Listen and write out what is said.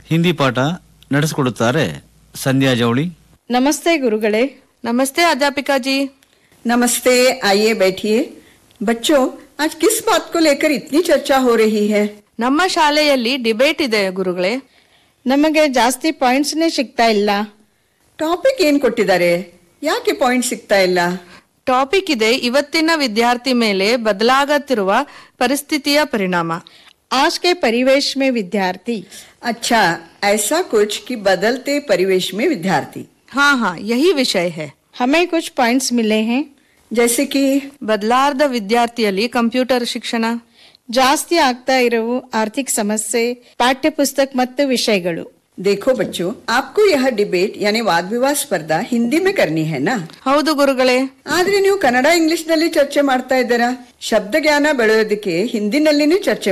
ಹಿಂದಿ ಪಾಠ ನಡೆಸಿಕೊಡುತ್ತಾರೆ ಸಂಧ್ಯಾ ಜವಳಿ. ನಮಸ್ತೆ ಗುರುಗಳೇ. नमस्ते अध्यापिका जी. नमस्ते, आइए बैठिए. बच्चों, आज किस बात को लेकर इतनी चर्चा हो रही है? ನಮ್ಮ ಶಾಲೆಯಲ್ಲಿ ಡಿಬೇಟ್ ಇದೆ ಗುರುಗಳೇ. ನಮಗೆ ಜಾಸ್ತಿ ಪಾಯಿಂಟ್ಸ್ನೇ ಸಿಗ್ತಾ ಇಲ್ಲ. ಟಾಪಿಕ್ ಏನ್ ಕೊಟ್ಟಿದ್ದಾರೆ? ಯಾಕೆ ಪಾಯಿಂಟ್ ಸಿಗ್ತಾ ಇಲ್ಲ? ಟಾಪಿಕ್ ಇದೆ ಇವತ್ತಿನ ವಿದ್ಯಾರ್ಥಿ ಮೇಲೆ ಬದಲಾಗುತ್ತಿರುವ ಪರಿಸ್ಥಿತಿಯ ಪರಿಣಾಮ. आज के परिवेश में विद्यार्थी. अच्छा, ऐसा कुछ कि बदलते परिवेश में विद्यार्थी. हाँ हाँ, यही विषय है. हमें कुछ पॉइंट्स मिले हैं. जैसे कि ಬದಲಾದ ವಿದ್ಯಾರ್ಥಿಯಲ್ಲಿ ಕಂಪ್ಯೂಟರ್ ಶಿಕ್ಷಣ, ಜಾಸ್ತಿ ಆಗ್ತಾ ಇರುವ ಆರ್ಥಿಕ ಸಮಸ್ಯೆ, ಪಾಠ್ಯ ಪುಸ್ತಕ ಮತ್ತು ವಿಷಯಗಳು. देखो बच्चों, आपको यह डिबेट यानी वाद विवाद स्पर्धा हिंदी में करनी है ना? ಹೌದು ಗುರುಗಳೇ. ಆದ್ರೆ ನೀವು ಕನ್ನಡ ಇಂಗ್ಲಿಷ್ ನಲ್ಲಿ ಚರ್ಚೆ ಮಾಡ್ತಾ ಇದ್ದೀರಾ. ಶಬ್ದ ಜ್ಞಾನ ಬೆಳೆಯೋದಕ್ಕೆ ಹಿಂದಿನಲ್ಲಿನೇ ಚರ್ಚೆ